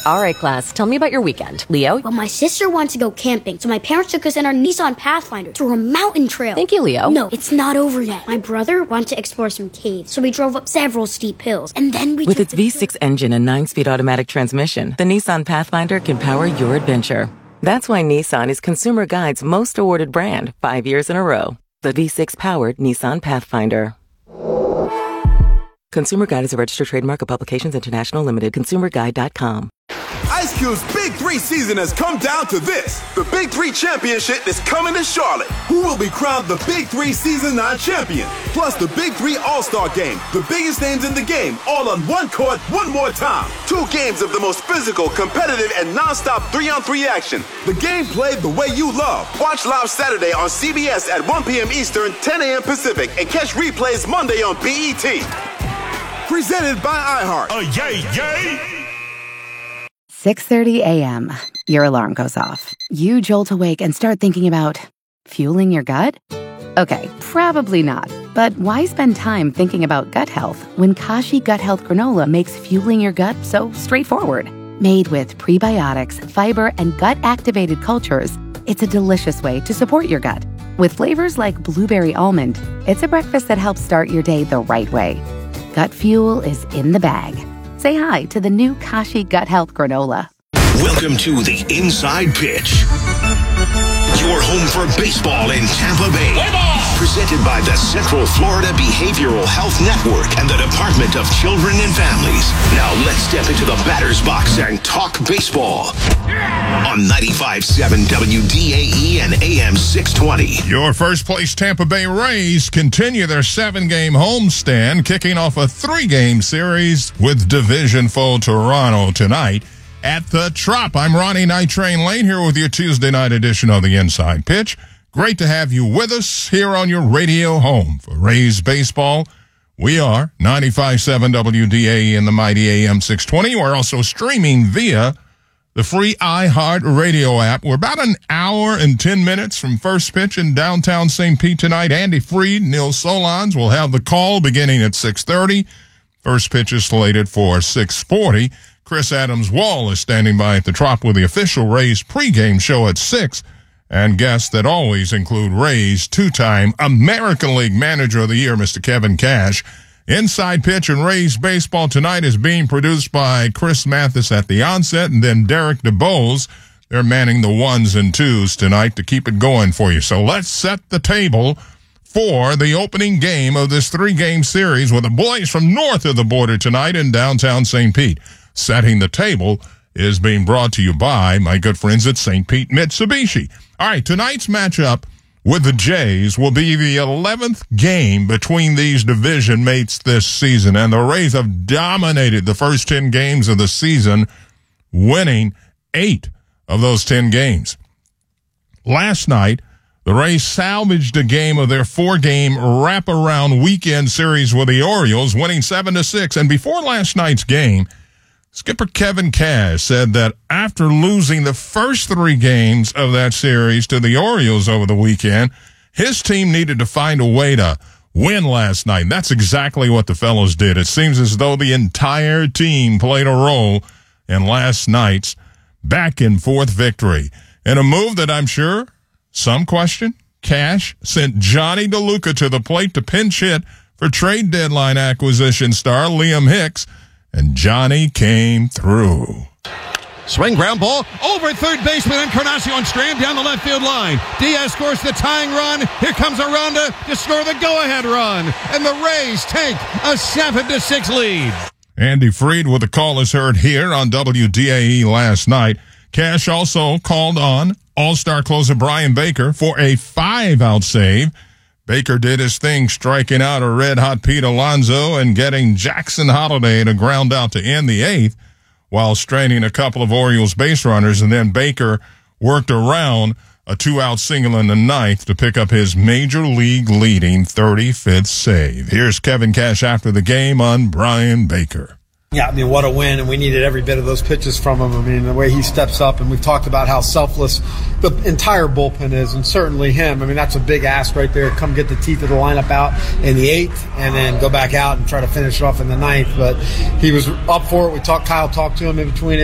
All right, class, tell me about your weekend. Leo? Well, my sister wanted to go camping, so my parents took us in our Nissan Pathfinder to a mountain trail. Thank you, Leo. No, it's not over yet. My brother wanted to explore some caves, so we drove up several steep hills, and then we With its V6 engine and 9-speed automatic transmission, the Nissan Pathfinder can power your adventure. That's why Nissan is Consumer Guide's most awarded brand 5 years in a row. The V6-powered Nissan Pathfinder. Consumer Guide is a registered trademark of Publications International Limited. ConsumerGuide.com. Ice Cube's Big 3 season has come down to this. The Big 3 Championship is coming to Charlotte. Who will be crowned the Big 3 Season 9 champion? Plus the Big 3 All-Star Game. The biggest names in the game, all on one court, one more time. 2 games of the most physical, competitive, and non-stop 3-on-3 action. The game played the way you love. Watch live Saturday on CBS at 1 p.m. Eastern, 10 a.m. Pacific, and catch replays Monday on BET. Presented by iHeart. Yay! 6:30 a.m. Your alarm goes off. You jolt awake and start thinking about fueling your gut? Okay, probably not. But why spend time thinking about gut health when Kashi Gut Health Granola makes fueling your gut so straightforward? Made with prebiotics, fiber, and gut-activated cultures, it's a delicious way to support your gut. With flavors like blueberry almond, it's a breakfast that helps start your day the right way. Gut fuel is in the bag. Say hi to the new Kashi Gut Health Granola. Welcome to the Inside Pitch. Your home for baseball in Tampa Bay. Presented by the Central Florida Behavioral Health Network and the Department of Children and Families. Now let's step into the batter's box and talk baseball. On 95.7 WDAE and AM 620. Your first place Tampa Bay Rays continue their 7-game homestand, kicking off a 3-game series with division foe Toronto tonight at the Trop. I'm Ronnie Night Train Lane here with your Tuesday night edition of the Inside Pitch. Great to have you with us here on your radio home for Rays baseball. We are 95.7 WDAE and the mighty AM 620. We're also streaming via the free iHeart Radio app. We're about an hour and 10 minutes from first pitch in downtown St. Pete tonight. Andy Freed, Neil Solondz will have the call beginning at 6:30. First pitch is slated for 6:40. Chris Adams-Wall is standing by at the Trop with the official Rays pregame show at 6. And guests that always include Rays 2-time American League Manager of the Year, Mr. Kevin Cash. Inside Pitch and Rays Baseball tonight is being produced by Chris Mathis at the onset, and then Derek DeBose. They're manning the 1s and 2s tonight to keep it going for you. So let's set the table for the opening game of this 3-game series with the boys from north of the border tonight in downtown St. Pete. Setting the table is being brought to you by my good friends at St. Pete Mitsubishi. All right, tonight's matchup with the Jays will be the 11th game between these division mates this season, and the Rays have dominated the first 10 games of the season, winning 8 of those 10 games. Last night, the Rays salvaged a game of their 4-game wraparound weekend series with the Orioles, winning 7-6, and before last night's game, skipper Kevin Cash said that after losing the first 3 games of that series to the Orioles over the weekend, his team needed to find a way to win last night. And that's exactly what the fellows did. It seems as though the entire team played a role in last night's back-and-forth victory. In a move that I'm sure some question, Cash sent Johnny DeLuca to the plate to pinch hit for trade deadline acquisition star Liam Hicks, and Johnny came through. Swing ground ball over third baseman Encarnacion Strand down the left field line. Diaz scores the tying run. Here comes Aranda to score the go-ahead run. And the Rays take a 7-6 lead. Andy Freed with the call is heard here on WDAE last night. Cash also called on All-Star closer Brian Baker for a 5-out save. Baker did his thing, striking out a red-hot Pete Alonso and getting Jackson Holliday to ground out to end the 8th while straining a couple of Orioles base runners, and then Baker worked around a 2-out single in the 9th to pick up his major league leading 35th save. Here's Kevin Cash after the game on Brian Baker. Yeah, I mean, what a win, and we needed every bit of those pitches from him. I mean, the way he steps up, and we've talked about how selfless the entire bullpen is, and certainly him. I mean, that's a big ask right there. Come get the teeth of the lineup out in the 8th, and then go back out and try to finish it off in the 9th. But he was up for it. Kyle talked to him in between